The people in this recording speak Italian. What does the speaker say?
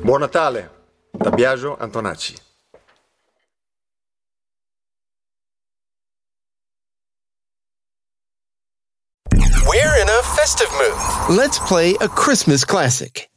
Buon Natale, da Biagio Antonacci. We're in a festive mood. Let's play a Christmas classic.